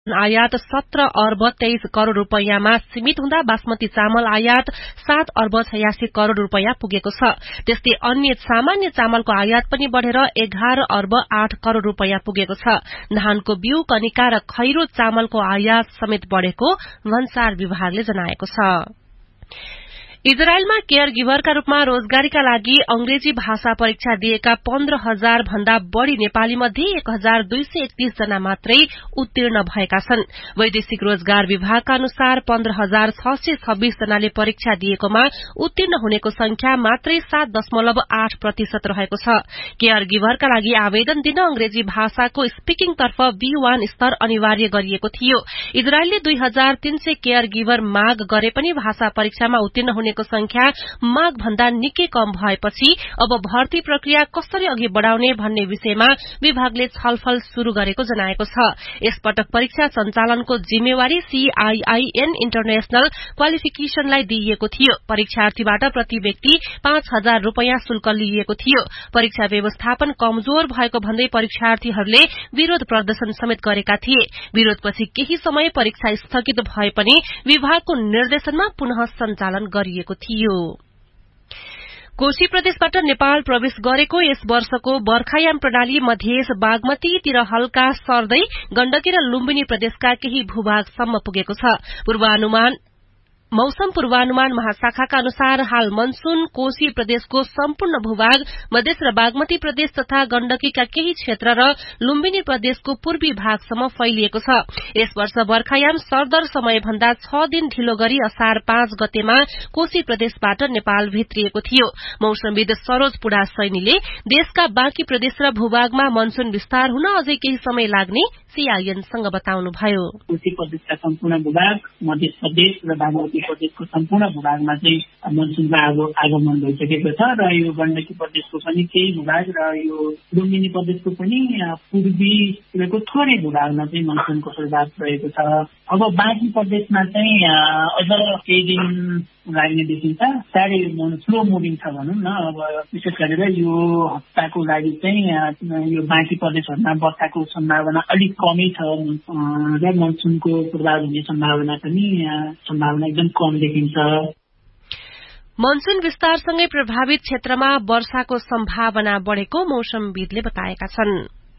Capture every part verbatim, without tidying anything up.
आयात सत्र अर्ब तेइस करोड़ रूपैयाँमा सीमित हुँदा बासमती चामल आयात सात अर्ब छयासी करोड़ रूपैयाँ पुगेको छ। त्यस्तै अन्य सामान्य चामलको आयात पनि बढ़ेर एघार अर्ब आठ करोड़ रूपैयाँ पुगेको छ। धानको बिउ, कनिका र खैरो चामलको आयात समेत बढ़ेको भन्सार विभागले जनाएको छ। इजरायलमा केयर गिभरका रूपमा रोजगारीका लागि अंग्रेजी भाषा परीक्षा दिएका पन्ध्र हजार भन्दा बढ़ी नेपाली मध्ये एक हजार दुई सय एकतीस जना मात्रै उत्तीर्ण भएका छन्। वैदेशिक रोजगार विभागका अनुसार पन्ध्र हजार छ सय छब्बीस जनाले परीक्षा दिएकोमा उत्तीर्ण हुनेको संख्या मात्रै सात दशमलव आठ प्रतिशत रहेको छ। केयर गिभरका लागि आवेदन दिन अंग्रेजी भाषाको स्पीकिङतर्फ बी वन स्तर अनिवार्य गरिएको थियो। इजरायलले दुई हजार तीन सय केयर गिभर माग गरे पनि भाषा परीक्षामा उत्तीर्ण हुने को संख्या माग भन्दा निकै कम भएपछि अब भर्ती प्रक्रिया कसरी अघि बढ़ाउने भन्ने विषयमा विभागले छलफल शुरू गरेको जनाएको छ। यसपटक परीक्षा सञ्चालनको जिम्मेवारी सीआईआईएन इन्टरनेशनल क्वालिफिकेशनलाई दिइएको थियो। परीक्षार्थीबाट प्रति व्यक्ति पाँच हजार रूपैयाँ शुल्क लिइएको थियो। परीक्षा व्यवस्थापन कमजोर भएको भन्दै परीक्षार्थीहरूले विरोध प्रदर्शन समेत गरेका थिए। विरोधपछि केही समय परीक्षा स्थगित भए पनि विभागको निर्देशनमा पुनः सञ्चालन गरिएको थियो। कोशी प्रदेशबाट नेपाल प्रवेश गरेको यस वर्षको बर्खायाम प्रणाली मधेस बागमतीतिर हल्का सर्दै गण्डकी र लुम्बिनी प्रदेशका केही भूभागसम्म पुगेको छ। पूर्वानुमान मौसम पूर्वानुमान महाशाखाका अनुसार हाल मनसून कोशी प्रदेशको सम्पूर्ण भूभाग, मधेस र बागमती प्रदेश तथा गण्डकीका केही क्षेत्र र लुम्बिनी प्रदेशको पूर्वी भागसम्म फैलिएको छ। यस वर्ष बर्खायाम सरदर समय भन्दा छ दिन ढिलो गरी असार पाँच गतेमा कोशी प्रदेशबाट नेपाल भित्रिएको थियो। मौसमविद सरोज पुडा सैनीले देशका बाँकी प्रदेश र भूभागमा मनसून विस्तार हुन अझै केही समय लाग्ने सीआईएनसँग बताउनुभयो। कोशी प्रदेशका सम्पूर्ण भूभाग, मध्य प्रदेश र बागमती प्रदेशको सम्पूर्ण भूभागमा चाहिँ मनसूनको आगमन भइसकेको छ र यो गण्डकी प्रदेशको पनि केही भूभाग र यो लुम्बिनी प्रदेशको पनि पूर्वीको थोरै भूभागमा चाहिँ मनसूनको सुरुवात रहेको छ। अब बाँकी प्रदेशमा चाहिँ अझ केही दिन लाग्ने देखिन्छ। साह्रै स्लो मुभिङ छ भनौँ न। अब विशेष गरेर यो हप्ताको लागि चाहिँ यो बाँकी प्रदेशहरूमा वर्षाको सम्भावना अलिक कमै छ र मनसूनको पूर्वाधार हुने सम्भावना पनि सम्भावना एकदम कम देखिन्छ। मनसून विस्तारसँगै प्रभावित क्षेत्रमा वर्षाको सम्भावना बढ़ेको मौसमविदले बताएका छन्।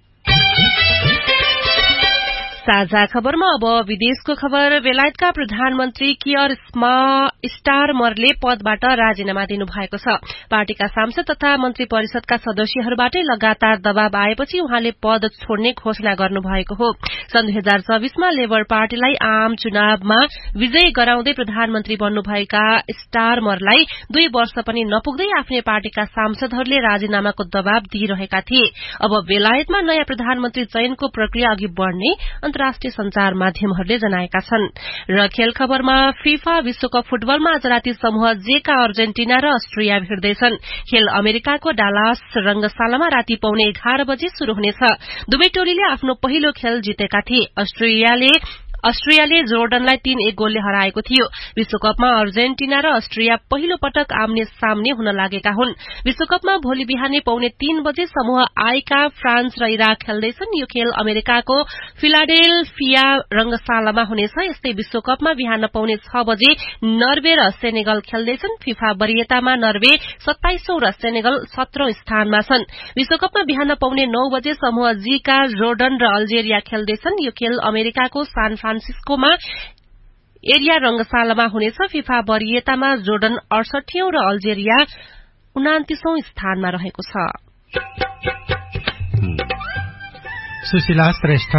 साझा खबरमा अब विदेशको खबर। बेलायतका प्रधानमन्त्री कियर स्टारमरले पदबाट राजीनामा दिनुभएको छ। पार्टीका सांसद तथा मन्त्री परिषदका सदस्यहरूबाटै लगातार दबाव आएपछि उहाँले पद छोड्ने घोषणा गर्नुभएको हो। सन् दुई हजार चौबीसमा लेबर पार्टीलाई आम चुनावमा विजय गराउँदै प्रधानमन्त्री बन्नुभएका स्टारमरलाई दुई वर्ष पनि नपुग्दै आफ्नै पार्टीका सांसदहरूले राजीनामाको दबाव दिइरहेका थिए। अब बेलायतमा नयाँ प्रधानमन्त्री चयनको प्रक्रिया अघि बढ़ने अन्तर्राष्ट्रिय संचार माध्यमहरूले जनाएका छन्। र खेल खबरमा फिफा विश्वकप फुटबलमा आज राति समूह जे का अर्जेन्टिना र अस्ट्रिया भिड्दैछन्। खेल अमेरिकाको डालास रंगशालामा राति पौने एघार बजे शुरू हुनेछ। दुवै टोलीले आफ्नो पहिलो खेल जितेका थिए। अस्ट्रियाले अस्ट्रियाले जोर्डनलाई तीन एक गोलले हराएको थियो। विश्वकपमा अर्जेन्टिना र अस्ट्रिया पहिलो पटक आम्ने सामने हुन लागेका हुन्। विश्वकपमा भोलि बिहानै पौने तीन बजे समूह आईका फ्रान्स र इराक खेल्दैछन्। यो खेल अमेरिकाको फिलाडेल्फिया रंगशालामा हुनेछ। यस्तै विश्वकपमा बिहान पौने छ बजे नर्वे र सेनेगल खेल्दैछन्। फिफा वरियतामा नर्वे सत्ताइसौं र सेनेगल सत्रौं स्थानमा छन्। विश्वकपमा बिहान पौने नौ बजे समूह जी का जोर्डन र अल्जेरिया खेल्दैछन्। यो खेल अमेरिकाको सान फ्रान्सिस्कोमा एरिया रंगशालामा हुनेछ। फिफा वरियतामा जोर्डन अडसठीऔं र अल्जेरिया उनातीसौं स्थानमा रहेको छ। सुशीला श्रेष्ठ।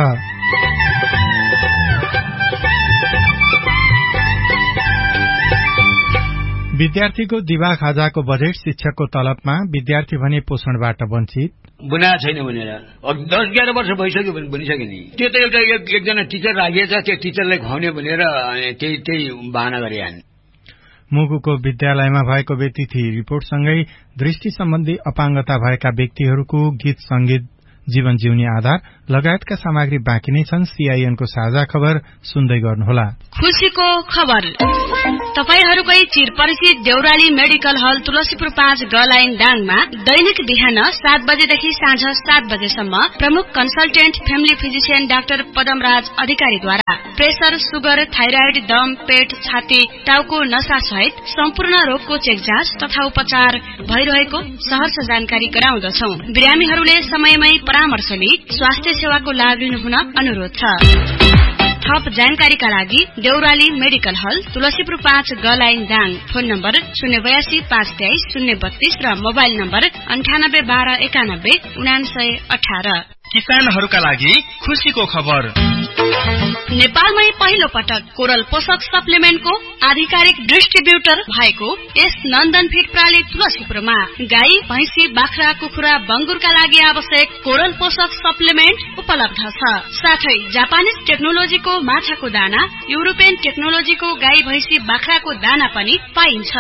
विद्यार्थीको दिवा खाजाको बजेट शिक्षकको तलबमा, विद्यार्थी भने पोषणबाट वञ्चित। बनाएको छैन भनेर दस एघार वर्ष भइसक्यो भने बनिसक्यो नि। त्यो त एउटा एकजना टिचर राखिएछ, त्यो टिचरलाई खुवाउने भनेर त्यही त्यही बहाना गरे हान्। मुगुको विद्यालयमा भएको व्यतिथि रिपोर्टसँगै दृष्टि सम्बन्धी अपाङ्गता भएका व्यक्तिहरूको गीत संगीत जीवन जिउने आधार लगायतका सामग्री बाँकी नै छन्। सीआईएनको साझा खबर सुन्दै गर्नुहोला। खुशीको खबर तपाईहरूकै चिरपरिचित देउराली मेडिकल हल तुलसीपुर पाँच ग लाइन डाङमा दैनिक बिहान सात बजेदेखि साँझ सात बजेसम्म प्रमुख consultant family physician doctor Padamraj अधिकारीद्वारा प्रेसर, सुगर, थाइराइड, दम, पेट, छाती, टाउको नसा सहित सम्पूर्ण रोगको चेक जाँच तथा उपचार भइरहेको सहर्ष जानकारी गराउँदछौ। बिरामीहरूले समयमै परामर्श लिई स्वास्थ्य सेवाको लाभ लिनुहुन अनुरोध छ। थप जानकारीका लागि देउराली मेडिकल हल तुलसीपुर पाँच ग लाइन दाङ, फोन नम्बर शून्य बयासी पाँच तेइस शून्य बत्तीस र मोबाइल नम्बर अन्ठानब्बे बाह्र एकानब्बे उनासय अठार। किसानहरूका लागि खुशीको खबर। नेपालमै पहिलो पटक कोरल पोषक सप्लिमेन्टको आधिकारिक डिस्ट्रिब्युटर भएको यस नन्दन फिड प्रणाली तुलसीपुरमा गाई, भैंसी, बाख्रा, कुखुरा, बंगुरका लागि आवश्यक कोरल पोषक सप्लिमेन्ट उपलब्ध छ। साथै जापानिज टेक्नोलोजीको माछाको दाना, युरोपियन टेक्नोलोजीको गाई, भैंसी, बाख्राको दाना पनि पाइन्छ।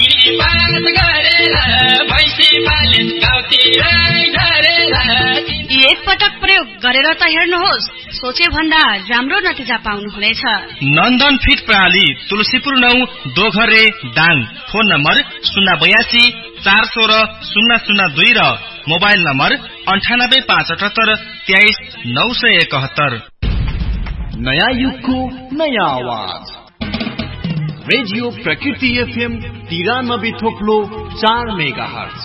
एक पटक प्रयोग गरेर त हेर्नुहोस्, सोचे भन्दा राम्रो नतिजा पाउनुहुनेछ। नन्दन फिड प्रणाली तुलसीपुर नौ दोघरे दाङ, फोन नम्बर शून्य बयासी चार सोह्र शून्य शून्य दुई र मोबाइल नम्बर अन्ठानब्बे पाँच अठहत्तर तेइस नौ सय एकहत्तर। नयाँ युगको नयाँ आवाज रेडियो प्रकृति एफएम तिरानब्बे थोप्लो चार मेगा हर्ज।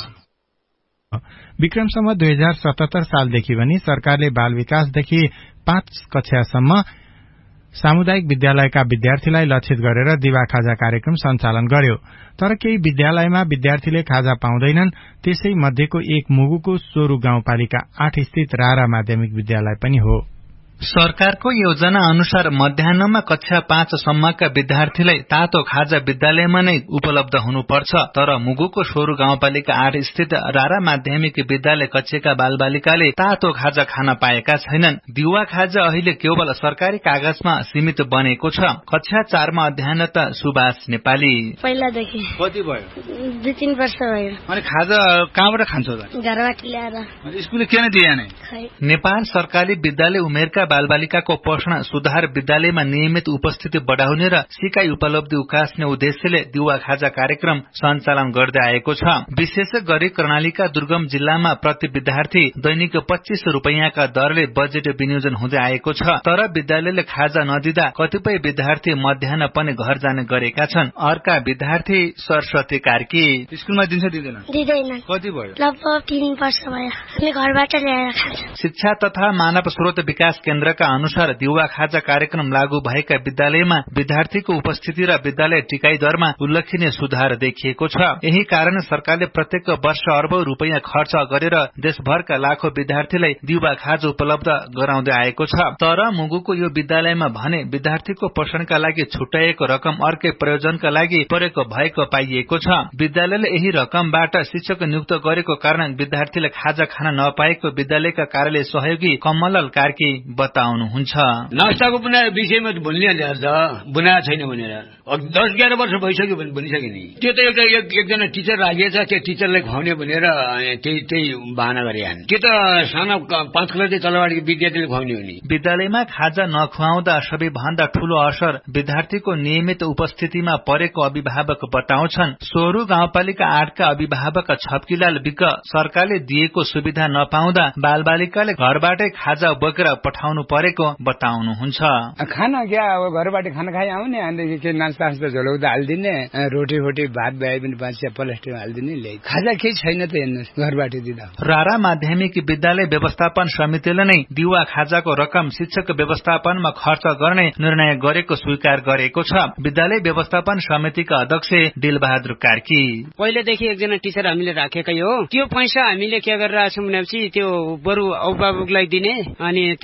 विक्रमसम्म दुई हजार सतहत्तर सालदेखि पनि सरकारले बाल विकासदेखि पाँच कक्षासम्म सामुदायिक विद्यालयका विद्यार्थीलाई लक्षित गरेर दिवा खाजा कार्यक्रम सञ्चालन गर्यो। तर केही विद्यालयमा विद्यार्थीले खाजा पाउँदैनन्। त्यसै मध्येको एक मुगुको सोरु गाउँपालिका आठ स्थित रारा माध्यमिक विद्यालय पनि हो। सरकारको योजना अनुसार मध्याहमा कक्षा पाँच सम्मका विद्यार्थीलाई तातो खाजा विद्यालयमा नै उपलब्ध हुनुपर्छ। तर मुगुको सोरु गाउँपालिका आठ स्थित रारा माध्यमिक विद्यालय कक्षाका बालबालिकाले तातो खाजा खान पाएका छैनन्। दिवा खाजा अहिले केवल सरकारी कागजमा सीमित बनेको छ। कक्षा चारमा अध्ययनरत सुभाष नेपाली पहिलादेखि कति भयो? दुई तीन वर्ष भयो। अनि खाजा कहाँबाट खान्छौ? घरबाट ल्याएर। स्कुलले किन दिएन? नेपाल सरकारी विद्यालय उमेरका बालबालिकाको पोषण सुधार विद्यालयमा नियमित उपस्थिति बढाउने र सिकाइ उपलब्धि उकास्ने उद्देश्यले दिवा खाजा कार्यक्रम सञ्चालन गर्दै आएको छ। विशेष गरी कर्णालीका दुर्गम जिल्लामा प्रति विद्यार्थी दैनिक पच्चीस रूपैयाँका दरले बजेट विनियोजन हुँदै आएको छ। तर विद्यालयले खाजा नदिँदा कतिपय विद्यार्थी मध्याह्न पनि घर जाने गरेका छन्। अर्का विद्यार्थी सरस्वती कार्की स्कुलमा दिन्छ दिँदैन? दिँदैन। कति भयो? लगभग तीन वर्ष भयो। हामी घरबाट ल्याएर खान्छौँ। शिक्षा तथा मानव स्रोत विकास केन्द्रका अनुसार दिवा खाजा कार्यक्रम लागू भएका विद्यालयमा विद्यार्थीको उपस्थिति र विद्यालय टिकाइ दरमा उल्लेखनीय सुधार देखिएको छ। यही कारण सरकारले प्रत्येक वर्ष अर्बौं रूपैयाँ खर्च गरेर देशभरका लाखौं विद्यार्थीलाई दिवा खाजा उपलब्ध गराउँदै आएको छ। तर मुगुको यो विद्यालयमा भने विद्यार्थीको पोषणका लागि छुट्याएको रकम अर्कै प्रयोजनका लागि प्रयोग भएको पाइएको छ। विद्यालयले यही रकमबाट शिक्षक नियुक्त गरेको कारण विद्यार्थीले खाजा खान नपाएको विद्यालयका कार्यालय सहयोगी कमललाल कार्की बताउनुहुन्छ। नास्ताको बुना विषयमा भनिहाल्छ बनाएको छैन भनेर दस एघार वर्ष भइसक्यो भने भनिसके नि। त्यो त एउटा एकजना टिचर राखिएछ, त्यो टिचरलाई खुवाउने भनेर त्यही त्यही बहाना गरिहाल्ने। त्यो त सानो पाँच क्लासदेखि तलबाटको विद्यार्थीले खुवाउने हो नि। विद्यालयमा खाजा नखुवाउँदा सबैभन्दा ठूलो असर विद्यार्थीको नियमित उपस्थितिमा परेको अभिभावक बताउँछन्। सोरु गाउँपालिका आठका अभिभावक छप्कीलाल विक सरकारले दिएको सुविधा नपाउँदा बालबालिकाले घरबाटै खाजा बोकेर पठाउनु परेको बताउनुहुन्छ। खाना क्या अब घरबाट खाना खाइ आउने अनि के नास्ता नास्ता झोलाउँदा हालिदिने, रोटी फोटी भात भए पनि पाँच प्लास्टिकमा हालिदिने, ल्याइ खाजा केही छैन त हेर्नुहोस् घरबाट दिँदा। रारा माध्यमिक विद्यालय व्यवस्थापन समितिले नै दिवा खाजाको रकम शिक्षक व्यवस्थापनमा खर्च गर्ने निर्णय गरेको स्वीकार गरेको छ। विद्यालय व्यवस्थापन समितिका अध्यक्ष दिलबहादुर कार्की पहिलेदेखि एकजना टिचर हामीले राखेकै हो। त्यो पैसा हामीले के गरिरहेछौँ भनेपछि त्यो बरु अभिभावकलाई दिने अनि त्यो घरबाट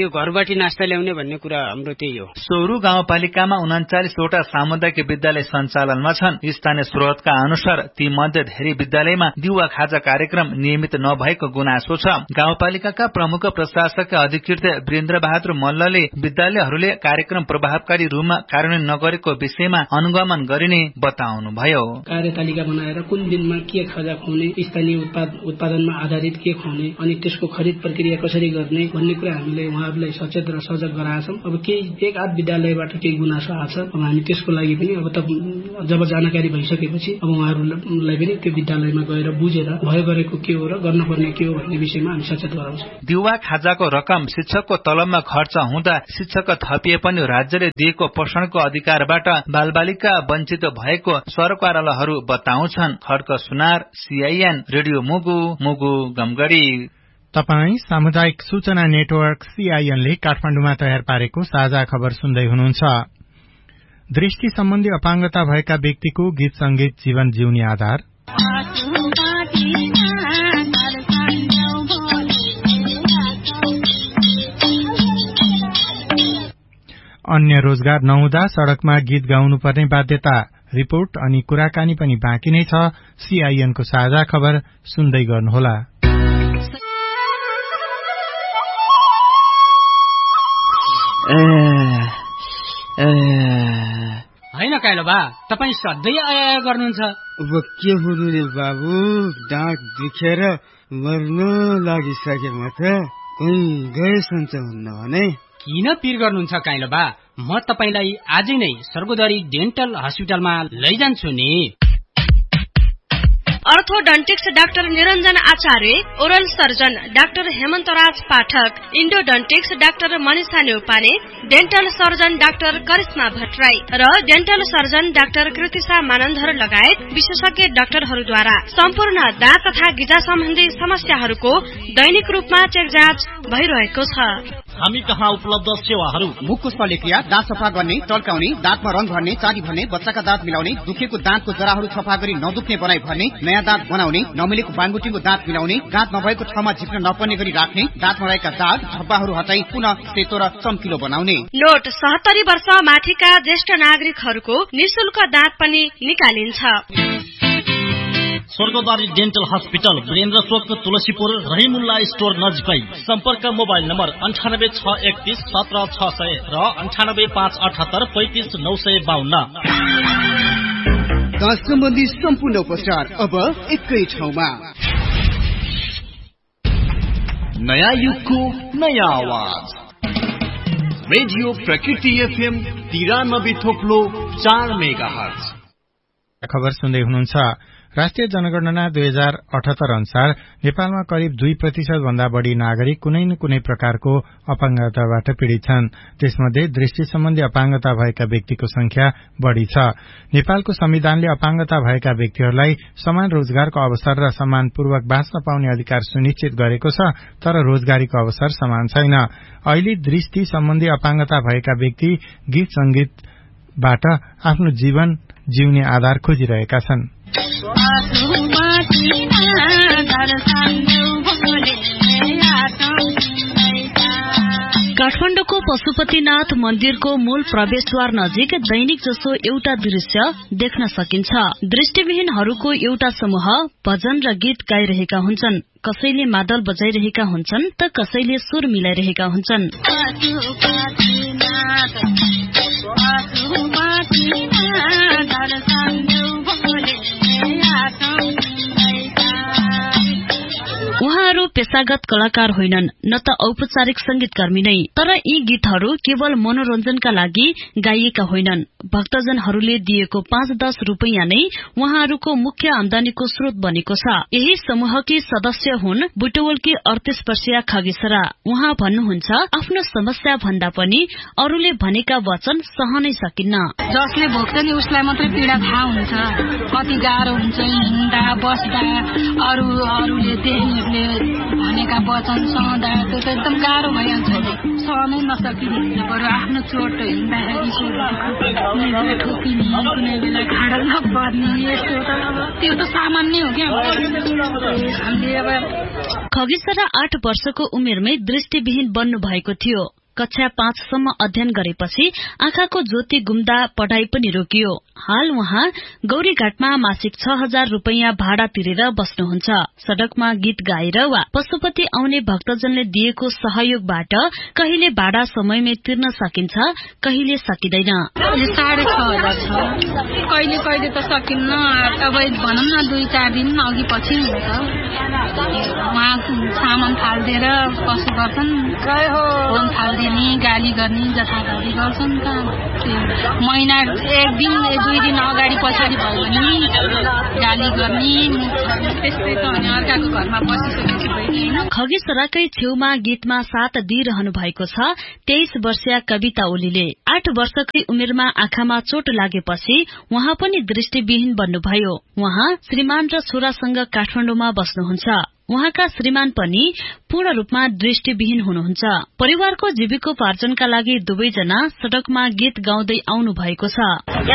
घरबाटी नास्ता ल्याउने भन्ने कुरा हाम्रो त्यही हो। सोरु गाउँपालिकामा उन्चालिसवटा सामुदायिक विद्यालय सञ्चालनमा छन्। स्थानीय स्रोतका अनुसार ती मध्ये धेरै विद्यालयमा दिउवा खाजा कार्यक्रम नियमित नभएको गुनासो छ। गाउँपालिकाका प्रमुख प्रशासक अधिकृत वीरेन्द्र बहादुर मल्लले विद्यालयहरूले कार्यक्रम प्रभावकारी रूपमा कार्यान्वयन नगरेको विषयमा अनुगमन गरिने बताउनुभयो। कार्यतालिका बनाएर कुन दिनमा के खाजा खुवाउने, स्थानीय उत्पादनमा आधारित के खुवाउने अनि त्यसको खरिद प्रक्रिया कसरी गर्ने भन्ने कुरा हामीले उहाँहरूलाई सचेत र सजग गराएछौँ। अब केही एक आध विद्यालयबाट केही गुनासो आछ, अब हामी त्यसको लागि पनि अब त जब जानकारी भइसकेपछि अब उहाँहरूलाई पनि त्यो विद्यालयमा गएर बुझेर भयो गरेको के हो र गर्नुपर्ने के हो भन्ने विषयमा हामी सचेत गराउँछौँ। दिउवा खाजाको रकम शिक्षकको तलबमा खर्च हुँदा शिक्षक थपिए पनि राज्यले दिएको पोषणको अधिकारबाट बालबालिका वञ्चित भएको सरकारवालाहरू बताउँछन्। खड्क सुनार, सीआईएन, रेडियो मुगु, मुगु गमगढी। तपाई सामुदायिक सूचना नेटवर्क सीआईएनले काठमाडौँमा तयार पारेको साझा खबर सुन्दै हुनुहुन्छ। दृष्टि सम्बन्धी अपाङ्गता भएका व्यक्तिको गीत संगीत जीवन जिउने आधार, अन्य रोजगार नहुँदा सड़कमा गीत गाउनुपर्ने बाध्यता, रिपोर्ट अनि कुराकानी पनि बाँकी नै छ। सीआईएनको साझा खबर सुन्दै गर्नुहोला। होइन काइलो बा, तपाईँ सधैँ आया गर्नुहुन्छ। अब के हुनु रे बाबु, डाँट दुखेर मर्न लागिसकेँ म त। कहीँ गए सन्च हुन्न भने किन पिर गर्नुहुन्छ काइलो बा? म तपाईलाई आजै नै सर्गोदरी डेन्टल हस्पिटलमा लैजान्छु नि। अर्थोडन्टिक्स डाक्टर निरञ्जन आचार्य, ओरल सर्जन डाक्टर हेमन्तराज पाठक, इन्डोडन्टिक्स doctor Manisha Neupane, dental surgeon doctor Karishma Bhattarai र dental surgeon doctor Kritisha Manandhar लगायत विशेषज्ञ डाक्टरहरूद्वारा सम्पूर्ण दाँत तथा गिजा सम्बन्धी समस्याहरूको दैनिक रूपमा चेक जाँच भइरहेको छ। हामी कहाँ उपलब्ध सेवाहरू: मुखको शल्यक्रिया, दाँत सफा गर्ने, टल्काउने, दाँतमा रंग भर्ने, चारी भर्ने, बच्चाका दाँत मिलाउने, दुखेको दाँतको जराहरू सफा गरी नदुख्ने बनाई भर्ने, नयाँ दाँत बनाउने, नमिलेको बाङबुटीको दाँत मिलाउने, दाँत नभएको ठाउँमा झिक्न नपर्ने गरी राख्ने, दाँतमा रहेका दाग धब्बाहरू हटाई पुनः सेतो र चम्किलो बनाउने। नोट सत्तरी वर्ष माथिका ज्येष्ठ नागरिकहरूको निशुल्क दाँत पनि निकालिन्छ। स्वर्गद्वारी डेन्टल हस्पिटल, वीरेन्द्र चोक, तुलसीपुर, रहिमुल्ला स्टोर नजिकै। सम्पर्क मोबाइल नम्बर अन्ठानब्बे छ एकतीस सत्र छ सय र अन्ठानब्बे पाँच अठहत्तर पैंतिस नौ सय बाहन्न। दाँत सम्बन्धी सम्पूर्ण उपचार अब एकै ठाउँमा। नयाँ युगको नयाँ आवाज, रेडियो प्रकृति एफएम तिरानब्बे थोप्लो चार मेगा हर्ज। खबर सुन्दै हुनुहुन्छ। राष्ट्रिय जनगणना दुई हजार अठहत्तर अनुसार नेपालमा करिब दुई प्रतिशत भन्दा बढ़ी नागरिक कुनै न कुनै प्रकारको अपाङ्गताबाट पीड़ित छन्। त्यसमध्ये दृष्टि सम्बन्धी अपाङ्गता भएका व्यक्तिको संख्या बढ़ी छ। नेपालको संविधानले अपाङ्गता भएका व्यक्तिहरूलाई समान रोजगारको अवसर र सम्मानपूर्वक बाँच्न पाउने अधिकार सुनिश्चित गरेको छ, तर रोजगारीको अवसर समान छैन। अहिले दृष्टि सम्बन्धी अपाङ्गता भएका व्यक्ति गीत संगीतबाट आफ्नो जीवन जिउने आधार खोजिरहेका छन्। काठमाडौँको पशुपतिनाथ मन्दिरको मूल प्रवेशद्वार नजिक दैनिक जसो एउटा दृश्य देख्न सकिन्छ। दृष्टिविहीनहरूको एउटा समूह भजन र गीत गाइरहेका हुन्छन्। कसैले मादल बजाइरहेका हुन्छन् त कसैले सुर मिलाइरहेका हुन्छन्। उहाँहरू पेशागत कलाकार होइनन्, न त औपचारिक संगीतकर्मी नै, तर यी गीतहरू केवल मनोरञ्जनका लागि गाइएका होइनन्। भक्तजनहरूले दिएको पाँच दस रूपियाँ नै उहाँहरूको मुख्य आमदानीको स्रोत बनेको छ। यही समूहकी सदस्य हुन् बुटवलकी अडतीस वर्षीय खगेश्वरा। उहाँ भन्नुहुन्छ, आफ्नो समस्या भन्दा पनि अरूले भनेका वचन सहनै सकिन्न। जसले भोग्छ नि उसलाई मात्रै पीडा थाहा हुन्छ। कति गाह्रो हुन्छ हिँड्दा बस्दा, अरू अरूले देख्नेले भनेका वचन सहँदा त्यो त एकदम गाह्रो भइहाल्छ। सहनै नसकिने बरु आफ्नो चोट हिँड्दाखेरि ठोकिने, कुनै बेला खाडा नपर्ने, यस्तो त त्यो त सामान्य हो क्या। हामीले अब खगेश्वरा आठ वर्षको उमेरमै दृष्टिविहीन बन्नु भएको थियो। कक्षा पाँचसम्म अध्ययन गरेपछि आँखाको ज्योति गुम्दा पढ़ाई पनि रोकियो। हाल उहाँ गौरीघाटमा मासिक छ हजार रूपियाँ भाडा तिरेर बस्नुहुन्छ। सड़कमा गीत गाएर वा पशुपति आउने भक्तजनले दिएको सहयोगबाट कहिले भाडा समयमै तिर्न सकिन्छ, कहिले सकिँदैन। साढे छ हजार छ, कहिले कहिले त सकिन्न। अब भनौँ न दुई चार दिन अघि पछि हुन्छ। उहाँ सामान फाल्दिएर कसो गर्छन्, फोन फालिदिने, गाली गर्ने, जथाभावी गर्छन् त। महिना एक दिन दुई दिन अगाडि पछाडि भयो भने गाली गर्ने, त्यस्तै त। अनि अर्काको घरमा बसिसकेपछि भइदिएन। खगेश्वरकै छेउमा गीतमा साथ दिइरहनु भएको छ तेइस वर्षीय कविता ओलीले। आठ वर्षकै उमेरमा आँखामा चोट लागेपछि उहाँ पनि दृष्टिविहीन बन्नुभयो। उहाँ श्रीमान र छोरासँग काठमाडौँमा बस्नुहुन्छ। उहाँका श्रीमान पनि पूर्ण रूपमा दृष्टिविहीन हुनुहुन्छ। परिवारको जीविकोपार्जनका लागि दुवैजना सड़कमा गीत गाउँदै आउनु भएको छ।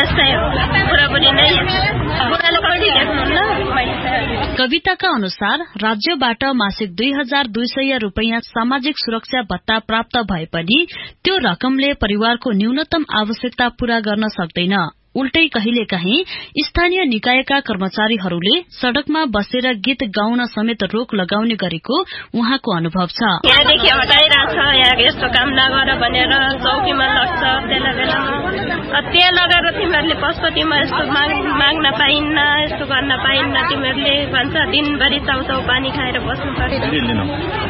कविताका अनुसार राज्यबाट मासिक दुई हजार दुई सय रूपियाँ सामाजिक सुरक्षा भत्ता प्राप्त भए पनि त्यो रकमले परिवारको न्यूनतम आवश्यकता पूरा गर्न सक्दैन। उल्टै कहिलेकाहीँ स्थानीय निकायका कर्मचारीहरूले सड़कमा बसेर गीत गाउन समेत रोक लगाउने गरेको उहाँको अनुभव छ। यहाँदेखि हटाइरहेछ, यहाँ यस्तो काम नगर भनेर चौकीमा लग्छ। बेला बेलामा त्यहाँ लगेर तिमीहरूले पशुपतिमा यस्तो माग्न पाइन्न, यस्तो गर्न पाइन्न, तिमीहरूले भन्छ दिनभरि चाउचाउ पानी खाएर बस्नु पर्यो।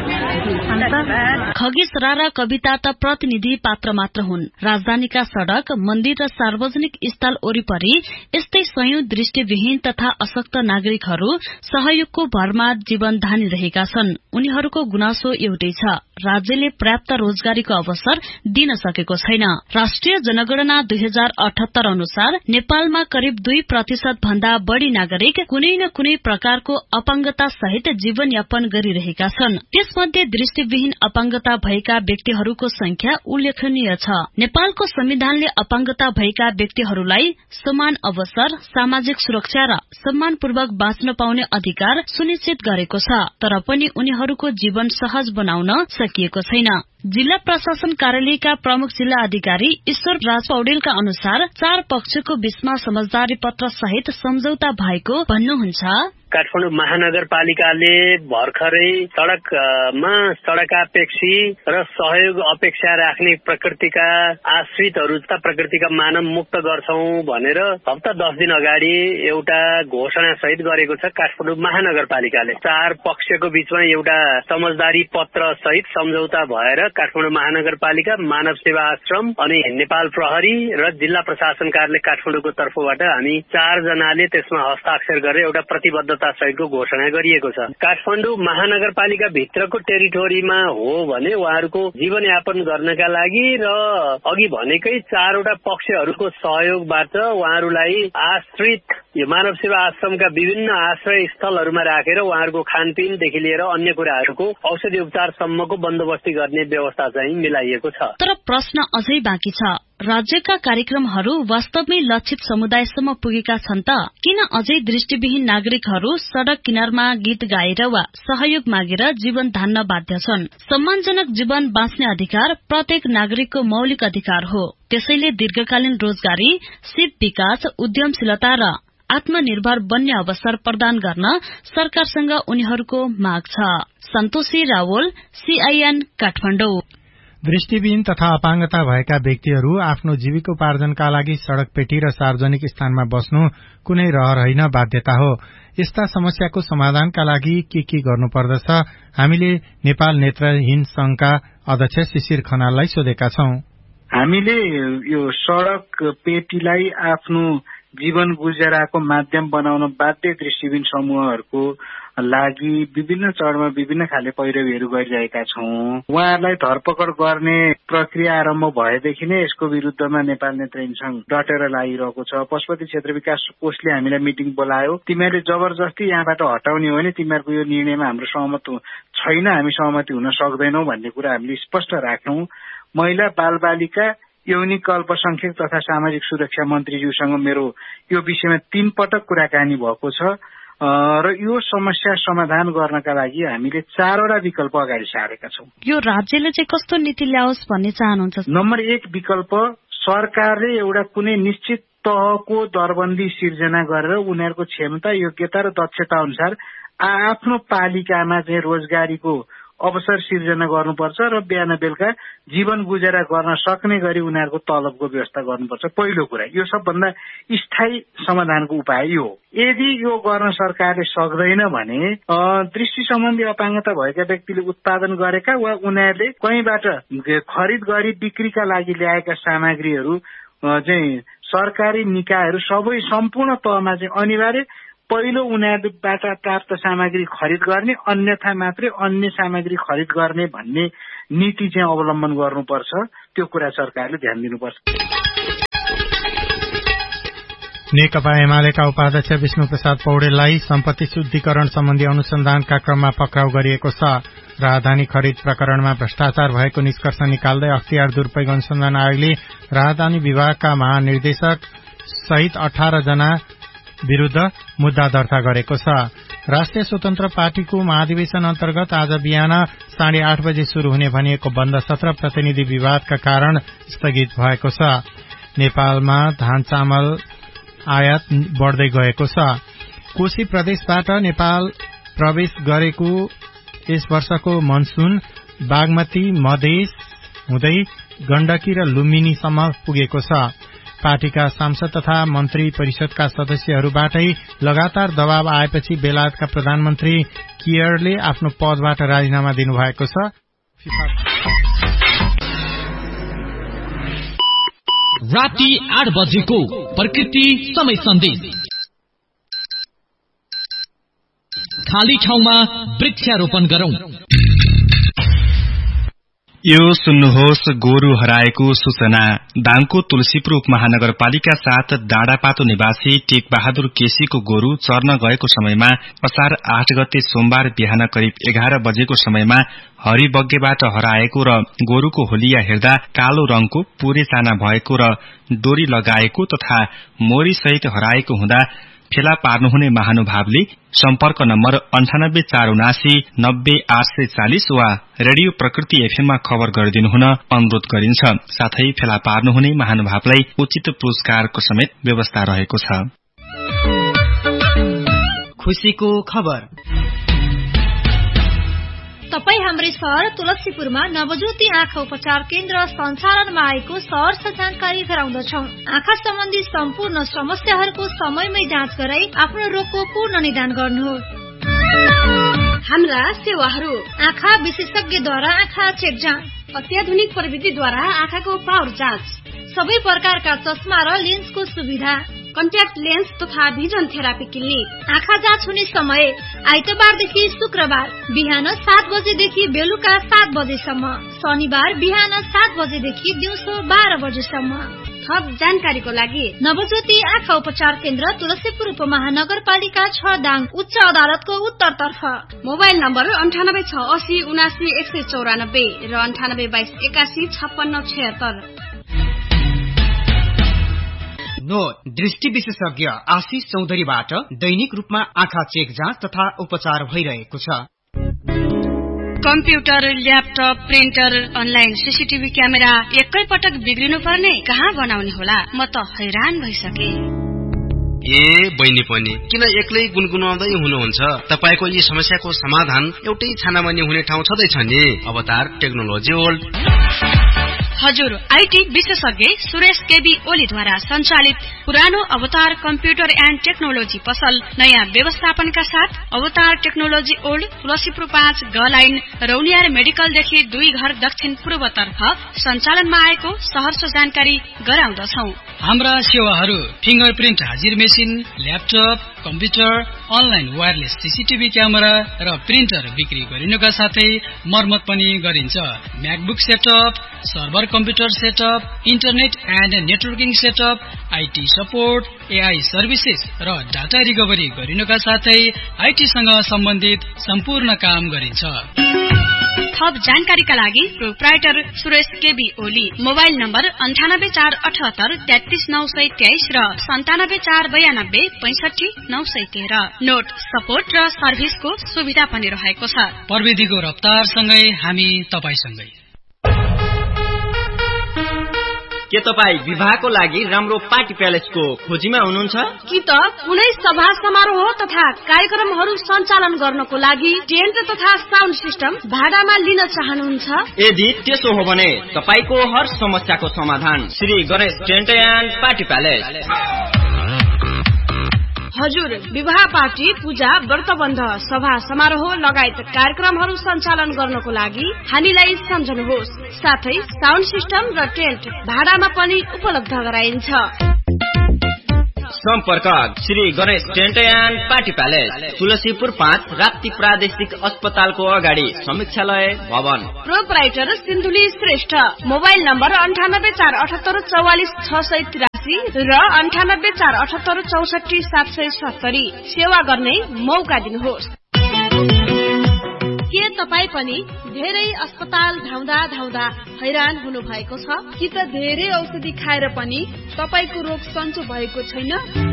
खगेश्वरा र कविता त प्रतिनिधि पात्र मात्र हुन्। राजधानीका सड़क, मन्दिर र सार्वजनिक स्थल वरिपरि यस्तै सयौं दृष्टिविहीन तथा अशक्त नागरिकहरू सहयोगको भरमा जीवन धानिरहेका छन्। उनीहरूको गुनासो एउटै छ, राज्यले पर्याप्त रोजगारीको अवसर दिन सकेको छैन। राष्ट्रिय जनगणना दुई हजार अठहत्तर अनुसार नेपालमा करिब दुई प्रतिशत भन्दा बढ़ी नागरिक कुनै न कुनै प्रकारको अपाङ्गता सहित जीवनयापन गरिरहेका छन्। त्यसमध्ये दृष्टिविहीन अपाङ्गता भएका व्यक्तिहरूको संख्या उल्लेखनीय छ। नेपालको संविधानले अपाङ्गता भएका व्यक्तिहरूलाई समान अवसर, सामाजिक सुरक्षा र सम्मानपूर्वक बाँच्न पाउने अधिकार सुनिश्चित गरेको छ, तर पनि उनीहरूको जीवन सहज बनाउन सकिएको छैन। जिल्ला प्रशासन कार्यालयका प्रमुख जिल्ला अधिकारी ईश्वर राज पौडेलका अनुसार चार पक्षको बीचमा समझदारी पत्र सहित सम्झौता भएको भन्नुहुन्छ। काठमाडौँ महानगरपालिकाले भर्खरै सड़कमा सड़कापेक्षी र सहयोग अपेक्षा राख्ने प्रकृतिका आश्रितहरू तथा प्रकृतिका मानव मुक्त गर्छौं भनेर हप्ता दस दिन अगाडि एउटा घोषणा सहित गरेको छ। काठमाडौँ महानगरपालिकाले चार पक्षको बीचमा एउटा समझदारी पत्र सहित सम्झौता भएर काठमाडौँ महानगरपालिका, मानव सेवा आश्रम अनि नेपाल प्रहरी र जिल्ला प्रशासन कार्यालय काठमाडौँको तर्फबाट हामी चार जनाले त्यसमा हस्ताक्षर गरेर एउटा प्रतिबद्ध सहितको घोषणा गरिएको छ। काठमाडौँ महानगरपालिका भित्रको टेरिटोरीमा हो भने उहाँहरूको जीवनयापन गर्नका लागि र अघि भनेकै चारवटा पक्षहरूको सहयोगबाट उहाँहरूलाई आश्रित यो मानव सेवा आश्रमका विभिन्न आश्रय स्थलहरूमा राखेर उहाँहरूको खानपिनदेखि लिएर अन्य कुराहरूको औषधि उपचारसम्मको बन्दोबस्ती गर्ने व्यवस्था चाहिँ मिलाइएको छ। तर प्रश्न अझै बाँकी छ, राज्यका कार्यक्रमहरू वास्तवमै लक्षित समुदायसम्म पुगेका छन् त? किन अझै दृष्टिविहीन नागरिकहरू सड़क किनारमा गीत गाएर वा सहयोग मागेर जीवन धान्न बाध्य छन्? सम्मानजनक जीवन बाँच्ने अधिकार प्रत्येक नागरिकको मौलिक अधिकार हो। त्यसैले दीर्घकालीन रोजगारी, सिप विकास, उद्यमशीलता र आत्मनिर्भर बन्ने अवसर प्रदान गर्न सरकारसँग उनीहरूको माग छ। सन्तोषी रावल, सीआईएन काठमाडौँ। दृष्टिविहीन तथा अपाङ्गता भएका व्यक्तिहरू आफ्नो जीविकोपार्जनका लागि सड़क पेटी र सार्वजनिक स्थानमा बस्नु कुनै रहर होइन, बाध्यता हो। यस्ता समस्याको समाधानका लागि के के गर्नुपर्दछ हामीले नेपाल नेत्रहीन संघका अध्यक्ष शिशिर खनाललाई सोधेका छौं। हामीले यो सड़क पेटीलाई आफ्नो जीवन गुजाराको माध्यम बनाउन बाध्य दृष्टिविहीन समूहहरूको लागि विभिन्न चरणमा विभिन्न खाले पैरवीहरू गरिरहेका छौं। उहाँहरूलाई धरपकड गर्ने प्रक्रिया आरम्भ भएदेखि नै यसको विरुद्धमा नेपाल नेत्रहीन संघ डटेर लागिरहेको छ। पशुपति क्षेत्र विकास कोषले हामीलाई मिटिङ बोलायो, तिमीहरूले जबरजस्ती यहाँबाट हटाउने हो भने तिमीहरूको यो निर्णयमा हाम्रो सहमत छैन, हामी सहमति हुन सक्दैनौ भन्ने कुरा हामीले स्पष्ट राख्यौं। महिला बाल बालिका यौनिक अल्पसंख्यक तथा सामाजिक सुरक्षा मन्त्रीज्यूसँग मेरो यो विषयमा तीन पटक कुराकानी भएको छ। र यो समस्या समाधान गर्नका लागि हामीले चारवटा विकल्प अगाडि सारेका छौँ। यो राज्यले चाहिँ कस्तो नीति ल्याओस् भन्ने चाहनुहुन्छ? नम्बर एक विकल्प, सरकारले एउटा कुनै निश्चित तहको दरबन्दी सिर्जना गरेर उनीहरूको क्षमता, योग्यता र दक्षता अनुसार आफ्नो पालिकामा चाहिँ रोजगारीको अवसर सिर्जना गर्नुपर्छ र बिहान बेलुका जीवन गुजारा गर्न सक्ने गरी उनीहरूको तलबको व्यवस्था गर्नुपर्छ। पहिलो कुरा, यो सबभन्दा स्थायी समाधानको उपाय यो। यदि यो गर्न सरकारले सक्दैन भने दृष्टि सम्बन्धी अपाङ्गता भएका व्यक्तिले उत्पादन गरेका वा उनीहरूले कहीँबाट खरिद गरी बिक्रीका लागि ल्याएका सामग्रीहरू चाहिँ सरकारी निकायहरू सबै सम्पूर्ण तहमा चाहिँ अनिवार्य पहिलो उनीहरूबाट प्राप्त सामग्री खरिद गर्ने, अन्यथा मात्रै अन्य सामग्री खरिद गर्ने भन्ने नीति चाहिँ अवलम्बन गर्नुपर्छ। त्यो कुरा सरकारले ध्यान दिनुपर्छ। नेकपा एमालेका उपाध्यक्ष विष्णु प्रसाद पौडेललाई सम्पत्ति शुद्धिकरण सम्बन्धी अनुसन्धानका क्रममा पक्राउ गरिएको छ। राजधानी खरिद प्रकरणमा भ्रष्टाचार भएको निष्कर्ष निकाल्दै अख्तियार दुरूपयोग अनुसन्धान आयोगले राजधानी विभागका महानिर्देशक सहित अठार जना विरूद्ध मुद्दा दर्ता गरेको छ। राष्ट्रिय स्वतन्त्र पार्टीको महाधिवेशन अन्तर्गत आज बिहान साढे आठ बजे शुरू हुने भनिएको बन्द सत्र प्रतिनिधि विवादका कारण स्थगित भएको छ। नेपालमा धान चामल आयात बढ्दै गएको छ। कोशी प्रदेशबाट नेपाल प्रवेश गरेको यस वर्षको मनसून बागमती मधेस हुँदै गण्डकी र लुम्बिनीसम्म पुगेको छ। पार्टीका सांसद तथा मन्त्री परिषदका सदस्यहरूबाटै लगातार दबाव आएपछि बेलायतका प्रधानमन्त्री कियरले आफ्नो पदबाट राजीनामा दिनुभएको छ। राति आठ बजेको प्रकृति समय सन्देश। खाली ठाउँमा वृक्षारोपण गरौं। यो सुन्नुहोस् गोरु हराएको सूचना। दाङको तुलसीपुर उपमहानगरपालिका साथ डाँडापातो निवासी टेक बहादुर केसीको गोरु चर्न गएको समयमा असार आठ गते सोमबार बिहान करिब एघार बजेको समयमा हरिबग्गेबाट हराएको र गोरुको होलिया हेर्दा कालो रंगको पूरे चाना भएको र डोरी लगाएको तथा मोरी सहित हराएको हुँदा फेला पार्नुहुने महानुभावले सम्पर्क नम्बर अन्ठानब्बे चार उनासी नब्बे आठ सय चालिस वा रेडियो प्रकृति एफएममा खबर गरिदिनुहुन अनुरोध गरिन्छ। साथै फेला पार्नुहुने महानुभावलाई उचित पुरस्कारको समेत व्यवस्था रहेको छ। खुशीको खबर। तपाई हाम्रै शहर तुलसीपुरमा नवज्योति आँखा उपचार केन्द्र सञ्चालनमा आएको सहर्ष जानकारी गराउँदछौ। आँखा सम्बन्धी सम्पूर्ण समस्याहरूको समयमै जाँच गराई आफ्नो रोगको पूर्ण निदान गर्नुहोस्। हाम्रा सेवाहरू: आँखा विशेषज्ञद्वारा आँखा चेक जाँच, अत्याधुनिक प्रविधिद्वारा आँखाको पावर जाँच, सबै प्रकारका चस्मा र लेन्सको सुविधा, कन्ट्याक्ट लेन्स तथा भिजन थेरापी क्लिनिक। आँखा जाँच हुने समय आइतबारदेखि शुक्रबार बिहान सात बजेदेखि बेलुका सात बजेसम्म, शनिबार बिहान सात बजेदेखि दिउँसो बाह्र बजेसम्म। थप जानकारीको लागि नवज्योति आँखा उपचार केन्द्र तुलसीपुर उपमहानगरपालिका छ दाङ उच्च अदालतको उत्तरतर्फ। मोबाइल नम्बर अन्ठानब्बे छ असी उनासी एक सय चौरानब्बे र अन्ठानब्बे बाइस एकासी छप्पन्न छयत्तर। नोट: दृष्टि विशेषज्ञ आशिष चौधरीबाट दैनिक रूपमा आँखा चेक जाँच तथा उपचार भइरहेको छ। Computer, laptop, printer, online CCTV camera एकै पटक बिग्रिनु पर्ने कहाँ बनाउने होला? म त हैरान भइसके। ए बहिनी पनि किन एक्लै गुनगुनाउँदै हुनुहुन्छ? तपाईको यी समस्याको समाधान एउटै छानामानी हुने ठाउँ छँदैछ नि, अवतार टेक्नोलोजी वर्ल्ड। हजुर, आईटी विशेषज्ञ सुरेश केबी ओलीद्वारा सञ्चालित पुरानो अवतार कम्प्युटर एन्ड टेक्नोलोजी पसल नयाँ व्यवस्थापनका साथ अवतार टेक्नोलोजी ओल्ड तुलसीपुर पाँच ग लाइन रौनियार मेडिकलदेखि दुई घर दक्षिण पूर्वतर्फ सञ्चालनमा आएको सहर्ष जानकारी गराउँदछौ। हाम्रा सेवाहरू: फिंगरप्रिन्ट हाजिर machine, laptop, computer, online wireless CCTV camera र प्रिन्टर बिक्री गरिनुका साथै मर्मत पनि गरिन्छ। MacBook setup, server computer setup, internet and networking setup, IT support, AI services र डाटा रिकभरी गरिनुका साथै आईटीसँग सम्बन्धित सम्पूर्ण काम गरिन्छ। थप जानकारीका लागि proprietor Suresh KB Oli. Mobile number अन्ठानब्बे चार अठहत्तर तेत्तीस नौ सय तेइस र सन्तानब्बे चार बयानब्बे पैंसठी नौ सय तेह्र। नोट सपोर्ट र सर्भिसको सुविधा पनि रहेको छ। प्रविधिको रफ्तारसँगै हामी तपाईसँगै। के तपाईँ विवाहको लागि राम्रो पार्टी प्यालेसको खोजीमा हुनुहुन्छ कि त कुनै सभा समारोह तथा कार्यक्रमहरू सञ्चालन गर्नको लागि टेन्ट तथा साउन्ड सिस्टम भाडामा लिन चाहनुहुन्छ? यदि त्यसो हो भने तपाईको हर समस्याको समाधान Shri Ganesh tent and party palace. हजुर, विवाह पार्टी, पूजा, व्रतबन्ध, सभा समारोह लगायत कार्यक्रमहरू सञ्चालन गर्नको लागि हामीलाई सम्झनुहोस्। साथै साउन्ड सिस्टम र टेन्ट भाडामा पनि उपलब्ध गराइन्छ। सम्पर्क Shri Ganesh tent and party palace, Tulsipur पाँच, राप्ती प्रादेशिक अस्पतालको अगाडि, समीक्षालय भवन। Proprietor Sindhuli Shrestha. Mobile number अन्ठानब्बे चार अठहत्तर चौवालिस छ सय तिरासी र अन्ठानब्बे चार अठहत्तर चौसठी सात सय सत्तरी। सेवा गर्ने मौका दिनुहोस्। के तपाईँ पनि धेरै अस्पताल धाउँदा धाउँदा हैरान हुनु भएको छ कि त धेरै औषधि खाएर पनि तपाईको रोग सन्चो भएको छैन?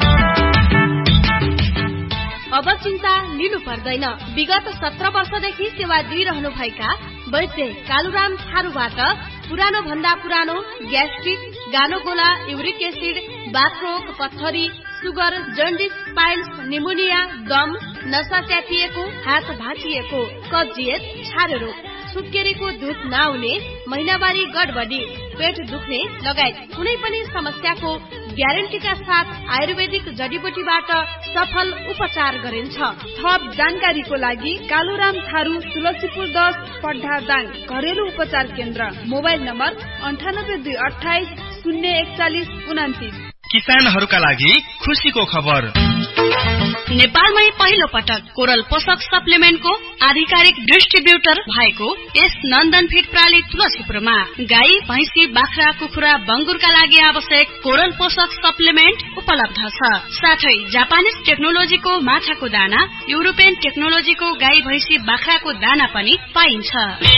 अब चिन्ता लिनु पर्दैन। विगत सत्र वर्षदेखि सेवा दिइरहनु भएका वैद्य कालुराम थारूबाट पुरानो भन्दा पुरानो ग्यास्ट्रिक, गानोगोला, युरिक एसिड, बाथरोग, पत्थरी, सुगर, जन्डिस, पाइल्स, निमोनिया, दम, नसा च्यातिएको, हात भाँचिएको, कब्जियत, छारे रोग, सुत्केरीको दुध नआउने, महिनावारी गडबडी, पेट दुख्ने लगायत कुनै पनि समस्याको ग्यारेन्टीका साथ आयुर्वेदिक जडीबुटीबाट सफल उपचार गरिन्छ। थप जानकारीको लागि कालुराम थारू, तुलसीपुर दस, पड्ढा दाङ, घरेलु उपचार केन्द्र। मोबाइल नम्बर अन्ठानब्बे दुई अठाइस शून्य एकचालिस उनातिस। किसानहरूका लागि खुशीको खबर। नेपालमै पहिलो पटक कोरल पोषक सप्लिमेन्टको आधिकारिक डिस्ट्रिब्युटर भएको यस नन्दन फिड प्राली तुलसीपुरमा गाई, भैँसी, बाख्रा, कुखुरा, बंगुरका लागि आवश्यक कोरल पोषक सप्लिमेन्ट उपलब्ध छ। साथै जापानिज टेक्नोलोजीको माछाको दाना, युरोपियन टेक्नोलोजीको गाई, भैँसी, बाख्राको दाना पनि पाइन्छ।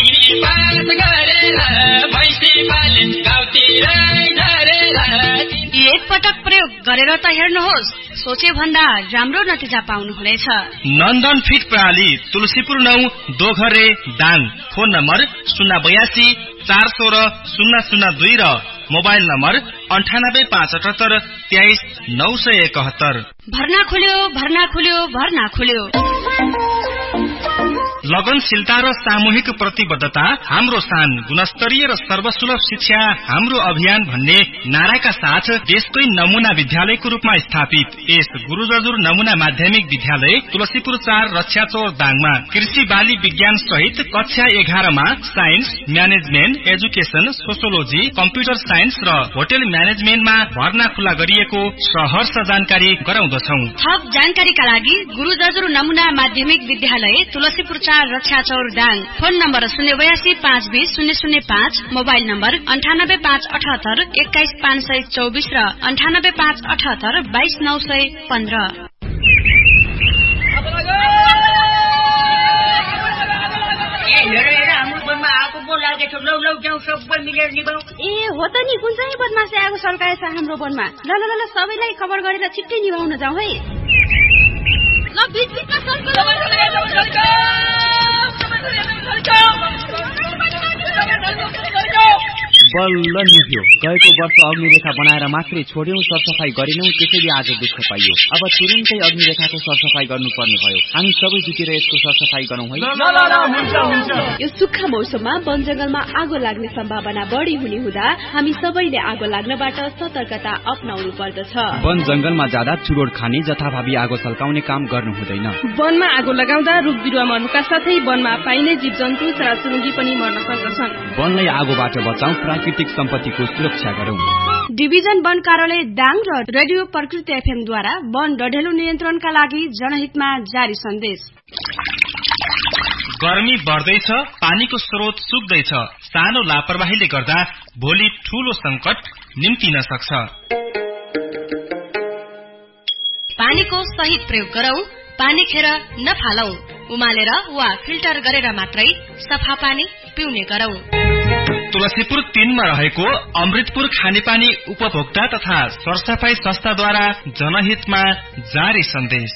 एक पटक प्रयोग गरेर त हेर्नुहोस्, सोचे भन्दा राम्रो नतिजा पाउनुहुनेछ। नन्दन फिड प्रणाली तुलसीपुर नौ, दोघरे दाङ। फोन नम्बर शून्य बयासी चार सोह्र शून्य शून्य दुई र मोबाइल नम्बर अन्ठानब्बे पाँच अठहत्तर तेइस नौ सय एकहत्तर। भर्ना खुल्यो, भर्ना खुल्यो, भर्ना खुल्यो। लगनशीलता र सामूहिक प्रतिबद्धता हाम्रो शान, गुणस्तरीय र सर्वसुलभ शिक्षा हाम्रो अभियान भन्ने नाराका साथ देशकै नमूना विद्यालयको रूपमा स्थापित यस गुरु जजुर नमूना माध्यमिक विद्यालय तुलसीपुर चार, रक्षाचौर दाङमा कृषि बाली विज्ञान सहित कक्षा एघारमा science, management, education, sociology, computer science र होटेल म्यानेजमेन्टमा भर्ना खुला गरिएको सहर्ष जानकारी गराउँदछौ। थप जानकारीका लागि गुरु जजुर नमूना माध्यमिक विद्यालय तुलसीपुर चार, रक्षाचौर दाङ। फोन नम्बर शून्य बयासी पाँच बीस शून्य शून्य पाँच। मोबाइल नम्बर अन्ठानब्बे पाँच अठहत्तर एक्काइस पाँच सय चौबिस र अन्ठानब्बे पाँच अठहत्तर बाइस नौ सय पन्ध्र। ए हो त नि, कुन चाहिँ बदमास आएको सरकार छ हाम्रो वनमा। ल ल ल सबैलाई खबर गरेर छिट्टै निभाउन जाउँ है। ल बिच बिचमा सरकार बल्ल निभ्यो। गएको वर्ष अग्निरेखा बनाएर मात्रै छोड्यौं, सरसफाई गरेनौं, त्यसैले आज दुःख पाइयो। अब तुरुन्तै अग्निरेखाको सरसफाई गर्नुपर्ने भयो। हामी सबै जुटेर यसको सरसफाई गरौँ है। यो सुक्खा मौसममा वन जंगलमा आगो लाग्ने सम्भावना बढी हुने हुँदा हामी सबैले आगो लाग्नबाट सतर्कता अपनाउनु पर्दछ। वन जंगलमा जाँदा चुरोड खाने, जथाभावी आगो सल्काउने काम गर्नु हुँदैन। वनमा आगो लगाउँदा रुख बिरुवा मर्नुका साथै वनमा पाइने जीव जन्तु, चराचुरुङ्गी पनि मर्न सक्दछन्। वनलाई आगोबाट बचाउँ, प्राकृतिक सम्पत्तिको सुरक्षा गरौँ। डिभिजन वन कार्यालय दाङ र रेडियो प्रकृति एफएम द्वारा वन डढेलो नियन्त्रणका लागि जनहितमा जारी सन्देश। गर्मी बढ्दैछ, पानीको स्रोत सुक्दैछ। सानो लापरवाहीले गर्दा भोलि ठूलो संकट निम्तिन सक्छ। पानीको सही प्रयोग गरौं, पानी खेर नफालौं। उमालेर वा फिल्टर गरेर मात्रै सफा पानी पिउने गरौं। तुलसीपुर तीनमा रहेको अमृतपुर खानेपानी उपभोक्ता तथा सरसफाई संस्थाद्वारा जनहितमा जारी सन्देश।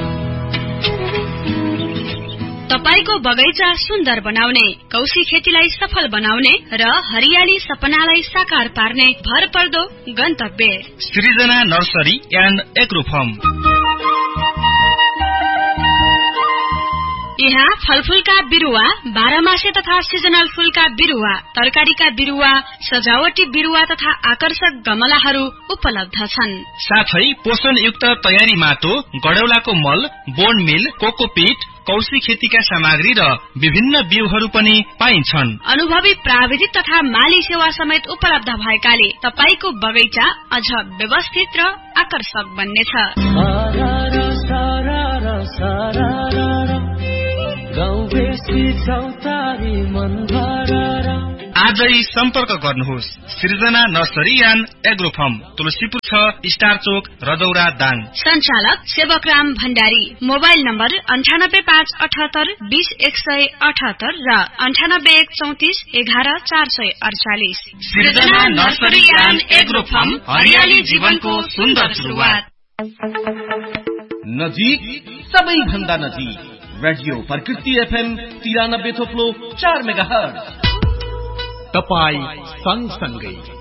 तपाईको बगैँचा सुन्दर बनाउने, कौशी खेतीलाई सफल बनाउने र हरियाली सपनालाई साकार पार्ने भरपर्दो गन्तव्य सृजना नर्सरी एन्ड एग्रो फर्म। यहाँ फलफूलका बिरुवा, बाह्रमासे तथा सिजनल फूलका बिरुवा, तरकारीका बिरुवा, सजावटी बिरुवा तथा आकर्षक गमलाहरू उपलब्ध छन्। साथै पोषणयुक्त तयारी माटो, गडौलाको मल, बोन मिल, कोकोपीट, कौशी खेतीका सामग्री र विभिन्न बिउहरू पनि पाइन्छन्। अनुभवी प्राविधिक तथा माली सेवा समेत उपलब्ध भएकाले तपाईको बगैँचा अझ व्यवस्थित र आकर्षक बन्नेछ। आजै सम्पर्क गर्नुहोस् सृजना nursery and agro form, Tulsipur छ, स्टार चोक, रजौरा, दाङ। संचालक सेवकराम भण्डारी। मोबाइल नम्बर अन्ठानब्बे पाँच अठहत्तर बीस एक सय अठहत्तर र अन्ठानब्बे एक चौतिस एघार चार सय अडचालिस। सृजना नर्सरी एन्ड एग्रो फर्म, हरियाली जीवनको सुन्दर सुरुवात। नजिक, सबैभन्दा नजिक रेडियो प्रकृति एफएम तिरानब्बे थोप्लो चार मेगा हर्ज। तपाई सँगसँगै